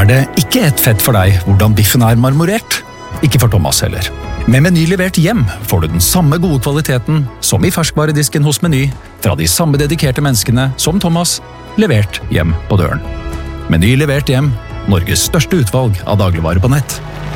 er det ikke ett fett for deg hvordan biffen er marmorert. Ikke for Thomas heller. Med Meny levert hjem får du den samme gode kvaliteten som i ferskvaredisken hos Meny, fra de samme dedikerte menneskene som Thomas, levert hjem på døren. Meny levert hjem, Norges største utvalg av dagligvarer på nett.